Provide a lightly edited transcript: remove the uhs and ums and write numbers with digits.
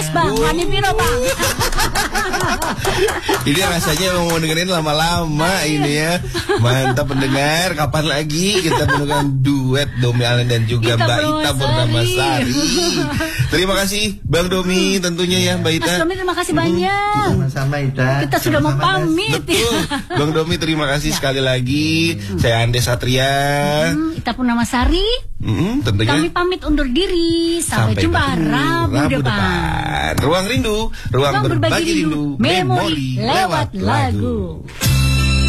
Bang, Wani Piro Bang. Ini rasanya mau dengerin lama-lama ini ya. Mantap pendengar, kapan lagi kita menemukan duet Domi Allen dan juga Mbak Ita Purnamasari. Terima kasih Bang Domi tentunya ya Mbak Ita. Mas Domi terima kasih banyak. Sama-sama Ita. Kita sudah mau pamit. Betul. Bang Domi terima kasih sekali lagi. Saya Andes Satria. Ita Purnamasari. Tentunya Kami pamit undur diri. Sampai jumpa Rabu depan. Ruang Rindu, ruang berbagi rindu, memori lewat lagu.